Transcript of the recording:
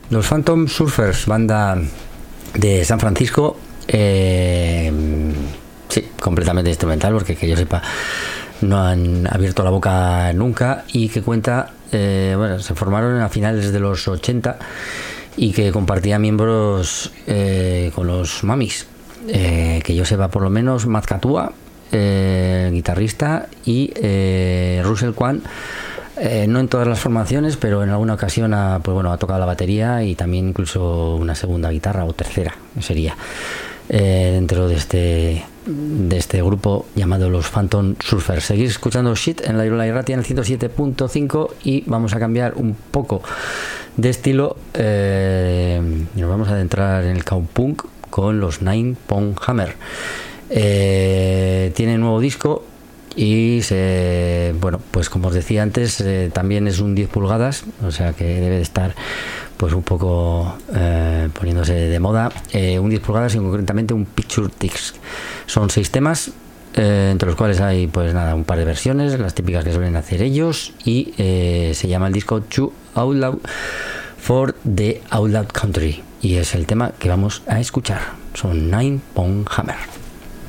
Los Phantom Surfers, banda de San Francisco, sí, completamente instrumental, porque que yo sepa no han abierto la boca nunca, y que cuenta, bueno, se formaron a finales de los 80 y que compartía miembros con los Mamis, que yo sepa por lo menos Matt Katua, guitarrista, y Russell Kwan, no en todas las formaciones, pero en alguna ocasión ha tocado la batería y también incluso una segunda guitarra o tercera sería, dentro de este grupo llamado los Phantom Surfers. Seguís escuchando Shit en la Irratia en el 107.5 y vamos a cambiar un poco de estilo, y nos vamos a adentrar en el cowpunk con los Nine Pound Hammer. Tiene nuevo disco y pues como os decía antes, también es un 10 pulgadas, o sea que debe de estar pues un poco poniéndose de moda, un 10 pulgadas y concretamente un Picture Disc. Son 6 temas, entre los cuales hay pues nada, un par de versiones, las típicas que suelen hacer ellos, y se llama el disco Too Outlaw for the Outlaw Country, y es el tema que vamos a escuchar. Son Nine Pound Hammer.